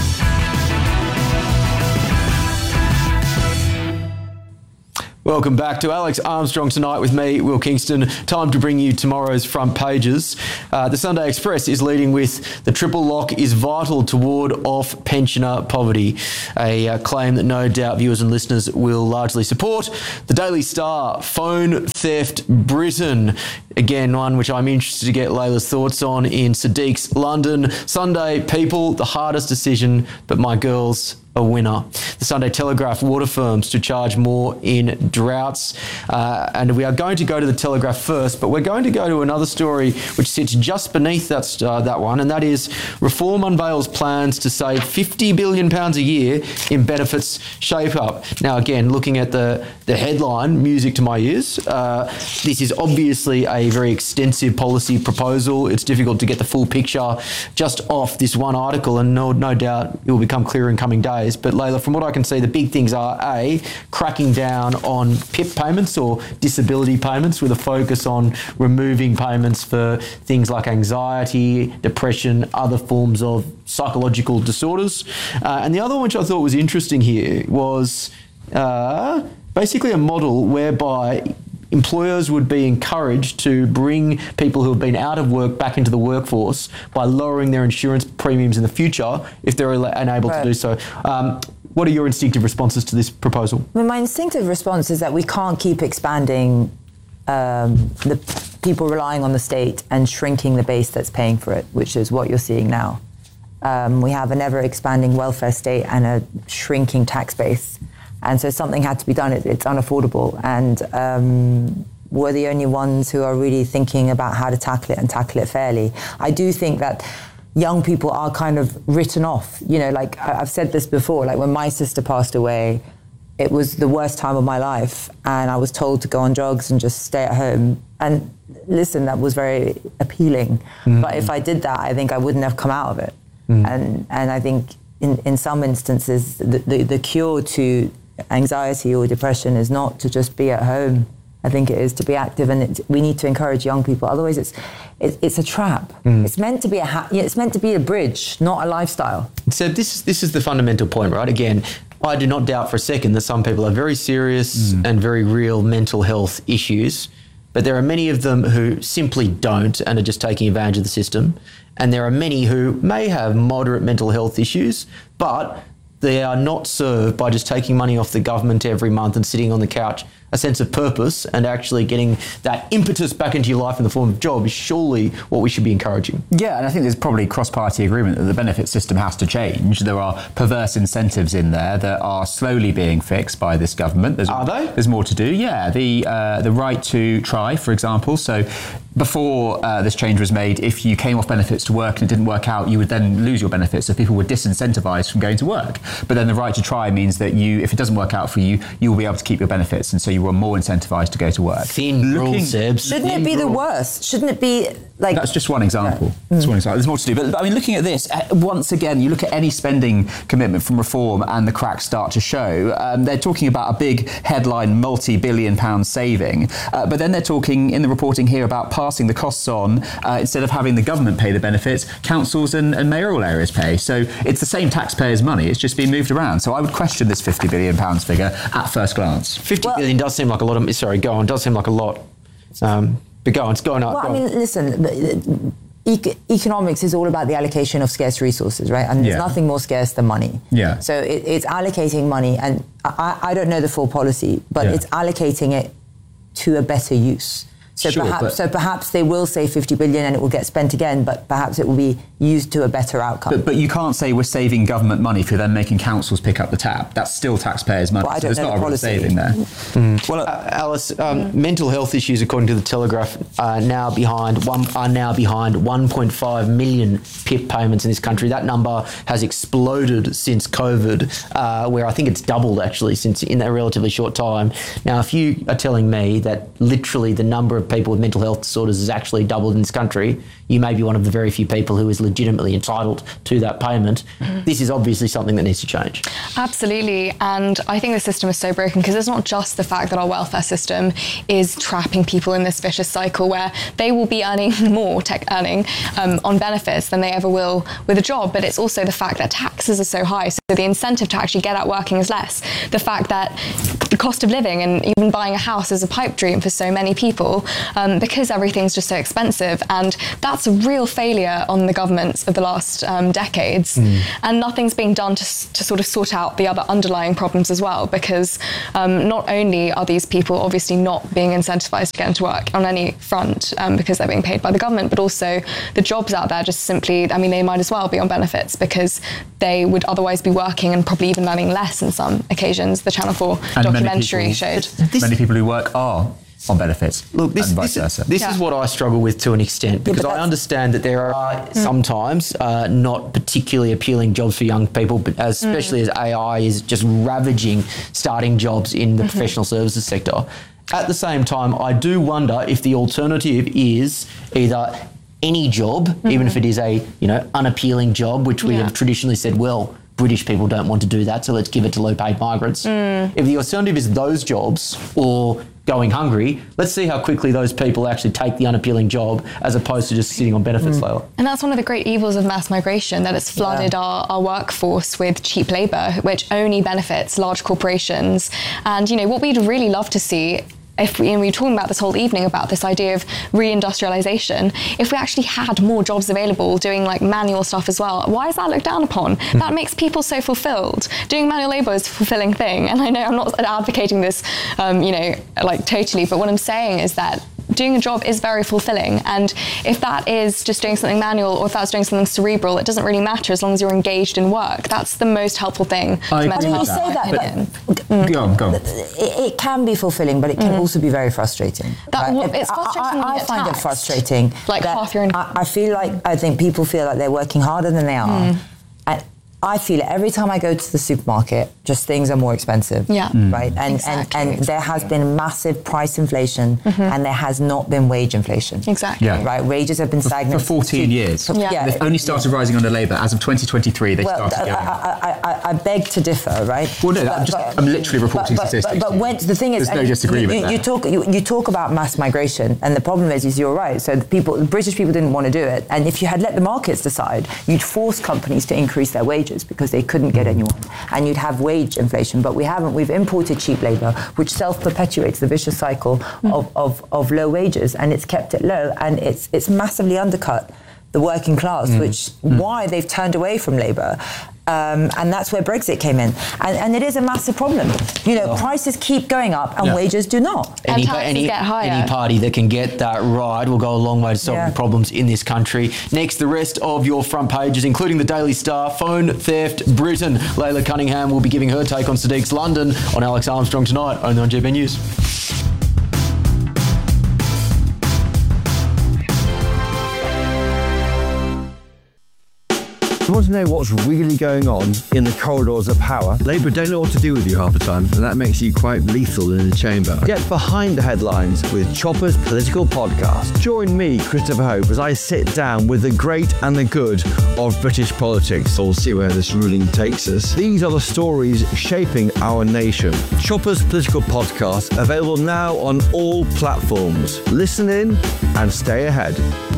Welcome back to Alex Armstrong Tonight with me, Will Kingston. Time to bring you tomorrow's front pages. Uh, the Sunday Express is leading with the triple lock is vital to ward off pensioner poverty, a uh, claim that no doubt viewers and listeners will largely support. The Daily Star, phone theft Britain. Again, one which I'm interested to get Layla's thoughts on in Sadiq's London. Sunday, people, the hardest decision, but my girls, a winner. The Sunday Telegraph, water firms to charge more in droughts. Uh, and we are going to go to the Telegraph first, but we're going to go to another story which sits just beneath that, uh, that one, and that is Reform unveils plans to save fifty billion pounds a year in benefits shape up. Now, again, looking at the, the headline, music to my ears, uh, this is obviously a very extensive policy proposal. It's difficult to get the full picture just off this one article, and no, no doubt it will become clearer in coming days. But Layla, from what I can see, the big things are A, cracking down on P I P payments or disability payments with a focus on removing payments for things like anxiety, depression, other forms of psychological disorders. Uh, and the other one which I thought was interesting here was uh, basically a model whereby employers would be encouraged to bring people who have been out of work back into the workforce by lowering their insurance premiums in the future if they're unable right. to do so. Um, what are your instinctive responses to this proposal? I mean, my instinctive response is that we can't keep expanding um, the people relying on the state and shrinking the base that's paying for it, which is what you're seeing now. Um, we have an ever-expanding welfare state and a shrinking tax base. And so something had to be done. It, it's unaffordable. And um, we're the only ones who are really thinking about how to tackle it and tackle it fairly. I do think that young people are kind of written off. You know, like I've said this before, like when my sister passed away, it was the worst time of my life. And I was told to go on drugs and just stay at home. And listen, that was very appealing. Mm-hmm. But if I did that, I think I wouldn't have come out of it. Mm-hmm. And and I think in, in some instances, the, the, the cure to anxiety or depression is not to just be at home. I think it is to be active, and it, we need to encourage young people. Otherwise, it's it, it's a trap. Mm. It's meant to be a ha- it's meant to be a bridge, not a lifestyle. So this this is the fundamental point, right? Again, I do not doubt for a second that some people have very serious mm. and very real mental health issues, but there are many of them who simply don't and are just taking advantage of the system, and there are many who may have moderate mental health issues, but they are not served by just taking money off the government every month and sitting on the couch. A sense of purpose and actually getting that impetus back into your life in the form of job is surely what we should be encouraging. Yeah, and I think there's probably cross-party agreement that the benefit system has to change. There are perverse incentives in there that are slowly being fixed by this government. There's, are they? There's more to do, yeah. The, uh, the right to try, for example. So before uh, this change was made, if you came off benefits to work and it didn't work out, you would then lose your benefits. So people were disincentivised from going to work. But then the right to try means that you, if it doesn't work out for you, you will be able to keep your benefits, and so you were more incentivised to go to work. Thin rule, Seb. Shouldn't it be the worst? Shouldn't it be like... That's just one example. That's one example. There's more to do. But, but I mean, looking at this, uh, once again, you look at any spending commitment from reform and the cracks start to show. Um, they're talking about a big headline multi-billion pound saving. Uh, but then they're talking in the reporting here about passing the costs on, uh, instead of having the government pay the benefits, councils and, and mayoral areas pay. So it's the same taxpayers' money, it's just being moved around. So I would question this fifty billion pounds figure at first glance. fifty billion does seem like a lot of, sorry, go on, does seem like a lot. Um, but go on, it's going up. Well, go I mean, on. listen, e- economics is all about the allocation of scarce resources, right? And there's Yeah. nothing more scarce than money. Yeah. So it, it's allocating money, and I, I don't know the full policy, but Yeah. it's allocating it to a better use. So Sure, perhaps, but- so perhaps they will say fifty billion and it will get spent again, but perhaps it will be used to a better outcome. But, but you can't say we're saving government money if you're then making councils pick up the tab. That's still taxpayers' money. Well, I so don't there's know not the a real policy. saving there. Mm. Well, uh, Alice, um, mental health issues, according to the Telegraph, are now behind one are now behind one point five million P I P payments in this country. That number has exploded since COVID, uh, where I think it's doubled actually since in a relatively short time. Now, if you are telling me that literally the number of people with mental health disorders has actually doubled in this country, you may be one of the very few people who is legitimately entitled to that payment. Mm. This is obviously something that needs to change. Absolutely, and I think the system is so broken because it's not just the fact that our welfare system is trapping people in this vicious cycle where they will be earning more tech earning um, on benefits than they ever will with a job, but it's also the fact that taxes are so high, so the incentive to actually get out working is less. The fact that the cost of living and even buying a house is a pipe dream for so many people um, because everything's just so expensive, and that's a real failure on the governments of the last um, decades. Mm. And nothing's being done to, to sort of sort out the other underlying problems as well, because um, not only are these people obviously not being incentivized to get into work on any front um, because they're being paid by the government, but also the jobs out there just simply, I mean, they might as well be on benefits because they would otherwise be working and probably even earning less in some occasions. The Channel four And documentary many people, showed. This, many people who work are on benefits. Look, this, and vice this, versa. this Yeah. is what I struggle with to an extent, because I understand that there are Mm. sometimes uh, not particularly appealing jobs for young people, but as, especially Mm. as A I is just ravaging starting jobs in the Mhm. professional services sector. At the same time, I do wonder if the alternative is either any job, mm-hmm. even if it is a you know unappealing job, which we Yeah. have traditionally said, well, British people don't want to do that, so let's give it to low-paid migrants. Mm. If the alternative is those jobs or going hungry, let's see how quickly those people actually take the unappealing job as opposed to just sitting on benefits, mm. Layla. And that's one of the great evils of mass migration, that it's flooded yeah. our, our workforce with cheap labour, which only benefits large corporations. And, you know, what we'd really love to see, if we, and we were talking about this whole evening about this idea of reindustrialization, if we actually had more jobs available doing like manual stuff as well, why is that looked down upon? Mm. That makes people so fulfilled. Doing manual labor is a fulfilling thing. And I know I'm not advocating this, um, you know, like totally, but what I'm saying is that doing a job is very fulfilling, and if that is just doing something manual or if that's doing something cerebral, it doesn't really matter as long as you're engaged in work. That's the most helpful thing. I to mental you health, say in my that, opinion. but Mm. Go on, go on. It, it can be fulfilling, but it can mm. also be very frustrating. That, right? It's frustrating. I, I, I find taxed. it frustrating. Like half your. I, I feel like I think people feel like they're working harder than they are. Mm. And I feel it every time I go to the supermarket, just things are more expensive. Yeah. Mm. Right. And, exactly. and and there has been massive price inflation, mm-hmm. and there has not been wage inflation. Exactly. Yeah. Right. Wages have been stagnant for fourteen years. Yeah. yeah. They've only started rising under Labour as of twenty twenty-three. They well, started going. I, I, I, I beg to differ, right? Well, no, I'm, just, I'm literally reporting but, but, statistics. But, but when, the thing is, there's no disagreement you, you, there. you talk you, you talk about mass migration, and the problem is, is you're right. So the people, the British people didn't want to do it, and if you had let the markets decide, you'd force companies to increase their wages because they couldn't get anyone, and you'd have wage inflation. But we haven't. We've imported cheap labour, which self-perpetuates the vicious cycle mm. of, of, of low wages, and it's kept it low, and it's it's massively undercut the working class, mm. which mm. why they've turned away from labour. Um, and that's where Brexit came in. And, and it is a massive problem. You know, oh. prices keep going up and yeah. wages do not. And any, taxes any, get higher. Any party that can get that right will go a long way to solving Yeah. problems in this country. Next, the rest of your front pages, including the Daily Star, phone theft Britain. Layla Cunningham will be giving her take on Sadiq's London on Alex Armstrong tonight, only on G B News. You want to know what's really going on in the corridors of power? Labour don't know what to do with you half the time, and that makes you quite lethal in the chamber. Get behind the headlines with Chopper's Political Podcast. Join me, Christopher Hope, as I sit down with the great and the good of British politics. We'll see where this ruling takes us. These are the stories shaping our nation. Chopper's Political Podcast, available now on all platforms. Listen in and stay ahead.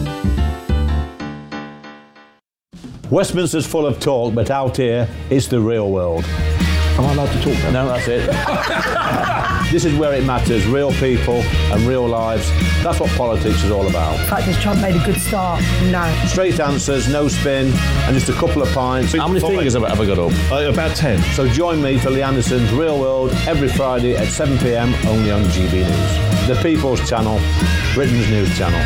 Westminster's full of talk, but out here, it's the real world. Am I allowed to talk now? No, that's it. This is where it matters, real people and real lives. That's what politics is all about. The fact has Trump made a good start? No. Straight answers, no spin, and just a couple of pints. How many fingers have I ever got up? Uh, about ten. So join me for Lee Anderson's Real World every Friday at seven p m only on G B News. The People's Channel, Britain's news channel.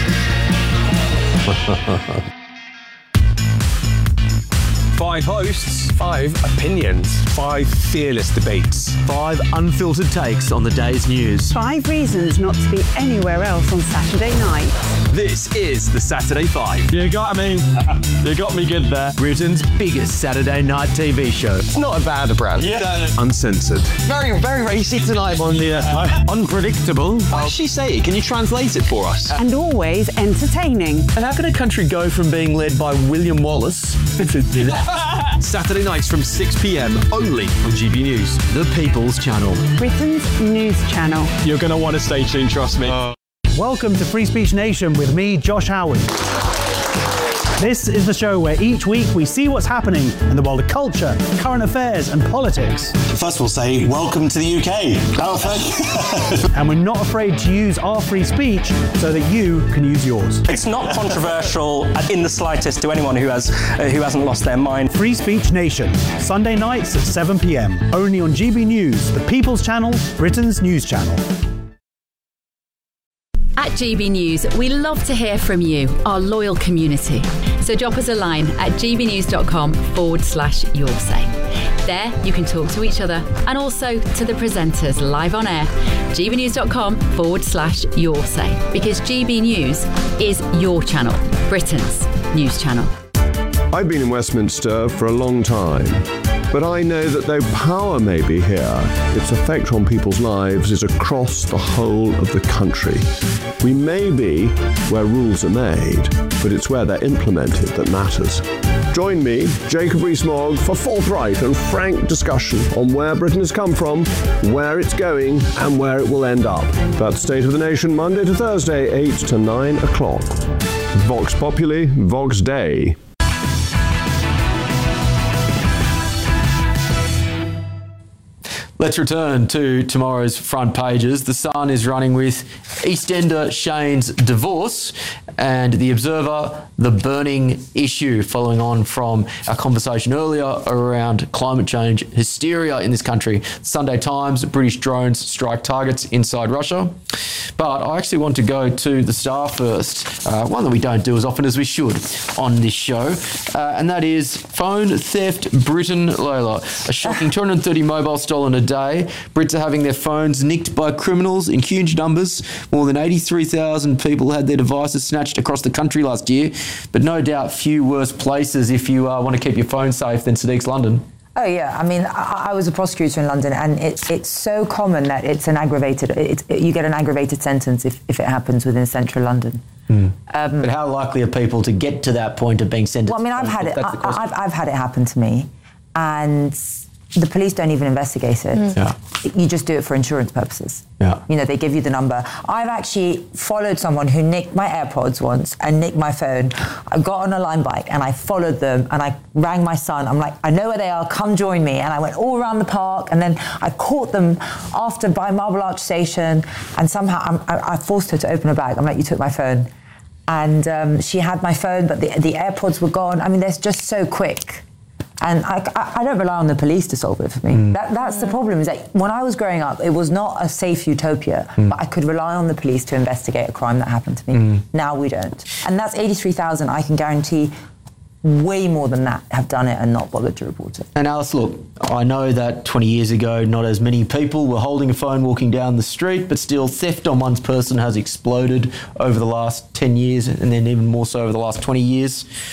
Five hosts, five opinions, five fearless debates, five unfiltered takes on the day's news. Five reasons not to be anywhere else on Saturday night. This is the Saturday Five. You got me. You got me good there. Britain's biggest Saturday night T V show. It's not a bad brand. Yeah. Uncensored. Very, very racy tonight on the uh, unpredictable. What did she say? Can you translate it for us? And always entertaining. And how can a country go from being led by William Wallace Saturday nights from six p m only on G B News. The People's Channel. Britain's news channel. You're going to want to stay tuned, trust me. Uh. Welcome to Free Speech Nation with me, Josh Howard. This is the show where each week we see what's happening in the world of culture, current affairs and politics. First we'll say, welcome to the U K. And we're not afraid to use our free speech so that you can use yours. It's not controversial in the slightest to anyone who, has, uh, who hasn't lost their mind. Free Speech Nation, Sunday nights at seven p m, only on G B News, the People's Channel, Britain's news channel. At G B News, we love to hear from you, our loyal community. So drop us a line at gbnews.com forward slash your say. There, you can talk to each other and also to the presenters live on air. gbnews.com forward slash your say. Because G B News is your channel, Britain's news channel. I've been in Westminster for a long time. But I know that though power may be here, its effect on people's lives is across the whole of the country. We may be where rules are made, but it's where they're implemented that matters. Join me, Jacob Rees-Mogg, for forthright and frank discussion on where Britain has come from, where it's going, and where it will end up. That's State of the Nation, Monday to Thursday, eight to nine o'clock. Vox Populi, Vox Dei. Let's return to tomorrow's front pages. The Sun is running with EastEnder Shane's divorce and The Observer, the burning issue, following on from our conversation earlier around climate change hysteria in this country. Sunday Times, British drones strike targets inside Russia. But I actually want to go to the Star first, uh, one that we don't do as often as we should on this show, uh, and that is phone theft Britain, Layla. A shocking two hundred thirty mobiles stolen a day. Brits are having their phones nicked by criminals in huge numbers. More than eighty-three thousand people had their devices snatched across the country last year, but no doubt few worse places if you uh, want to keep your phone safe than Sadiq's London. Oh, yeah. I mean, I, I was a prosecutor in London, and it, it's so common that it's an aggravated, it, it, you get an aggravated sentence if, if it happens within central London. Mm. Um, but how likely are people to get to that point of being sentenced? Well, I mean, I've had it, I, I've, I've had it happen to me, and the police don't even investigate it. Mm. Yeah. You just do it for insurance purposes. Yeah. You know, they give you the number. I've actually followed someone who nicked my AirPods once and nicked my phone. I got on a Lime bike and I followed them and I rang my son. I'm like, I know where they are, come join me. And I went all around the park and then I caught them after by Marble Arch Station, and somehow I'm, I, I forced her to open a bag. I'm like, you took my phone. And um, she had my phone, but the, the AirPods were gone. I mean, they're just so quick. And I, I, I don't rely on the police to solve it for me. Mm. That, that's the problem, is that when I was growing up, it was not a safe utopia, mm. but I could rely on the police to investigate a crime that happened to me. Mm. Now we don't. And that's eighty-three thousand. I can guarantee way more than that have done it and not bothered to report it. And Alice, look, I know that twenty years ago, not as many people were holding a phone walking down the street, but still theft on one's person has exploded over the last ten years, and then even more so over the last twenty years.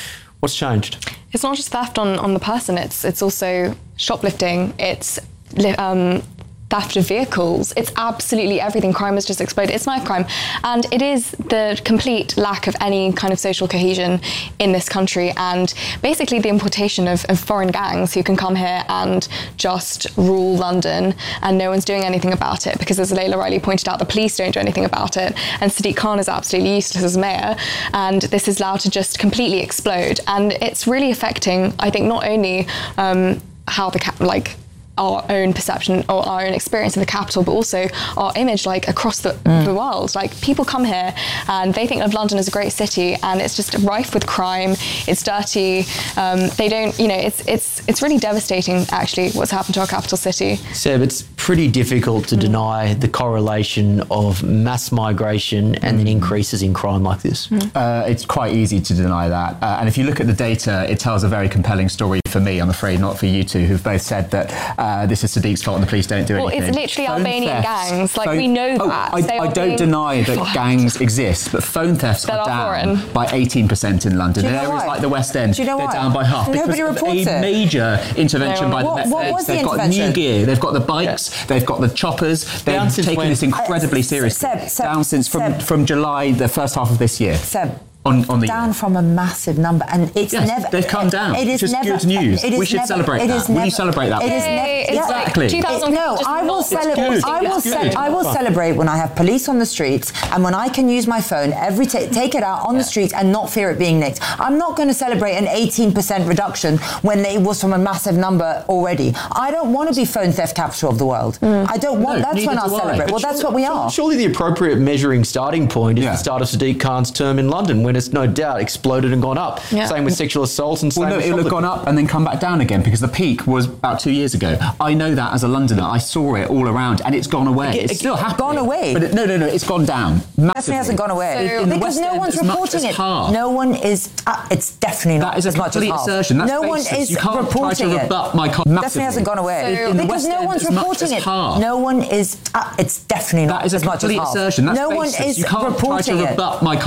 What's changed? It's not just theft on, on the person, it's it's also shoplifting, it's li- um, theft of vehicles, it's absolutely everything. Crime has just exploded. It's knife crime. And it is the complete lack of any kind of social cohesion in this country, and basically the importation of, of foreign gangs who can come here and just rule London, and no one's doing anything about it because, as Layla Riley pointed out, the police don't do anything about it, and Sadiq Khan is absolutely useless as mayor, and this is allowed to just completely explode. And it's really affecting, I think, not only um, how the cap- like our own perception or our own experience of the capital, but also our image like across the, mm. the world. Like, people come here and they think of London as a great city, and it's just rife with crime, it's dirty, um, they don't, you know, it's it's it's really devastating actually what's happened to our capital city. Seb, it's pretty difficult to mm. deny the correlation of mass migration and then increases in crime like this. Mm. Uh, it's quite easy to deny that. Uh, and if you look at the data, it tells a very compelling story for me, I'm afraid, not for you two, who've both said that Uh, this is Sadiq's fault and the police don't do well, anything. Well, it's literally phone Albanian thefts, gangs. Like, phone, we know oh, that. I, I don't deny that God. gangs exist, but phone thefts that are down foreign. by eighteen percent in London. Do you In know areas why? like the West End, Do you know they're why? down by half. Nobody because reports a it. major intervention No. by the What- Met what Feds. was the They've got intervention? new gear, they've got the bikes, Yeah. they've got the choppers, they've Down since taken when? this incredibly Uh, seriously. Seb, Seb, down since from, Seb. from July, the first half of this year. Seb, On, on the down year. from a massive number, and it's Yes, never. they've come down, It is which is never. good news. It is We should never, celebrate it that. is Will you never- celebrate that? It is Yay, never. it's like Exactly. two thousand It- no, just I will not- celebrate. good. I will. It's Ce- good. I will celebrate when I have police on the streets, and when I can use my phone every ta- take it out on the streets and not fear it being nicked. I'm not going to celebrate an eighteen percent reduction when it was from a massive number already. I don't want to be phone theft capital of the world. I don't want. No, that's neither when I'll do I. celebrate. But Well, that's what we are. Surely the appropriate measuring starting point is Yeah. the start of Sadiq Khan's term in London, when it's no doubt exploded and gone up. Yeah. Same with sexual assault and same Well, no, with it will have shoplifting. gone up and then come back down again, because the peak was about two years ago. I know that as a Londoner. I saw it all around, and it's gone away. Again, It's still happening. Gone away? But it, no, no, no, it's gone down massively. Definitely hasn't gone away So- In the because West no End, one's as much reporting as it. half. No one is. Uh, it's definitely not That is a as much as complete half. assertion. That's no baseless. one is You can't try to reporting it. rebut my con- Definitely massively. hasn't gone away So- In the because West no End, one's as much reporting as it. half. No one is. Uh, it's definitely not That is a as much as complete half. assertion. That's no one baseless. is You can't try to reporting it. rebut my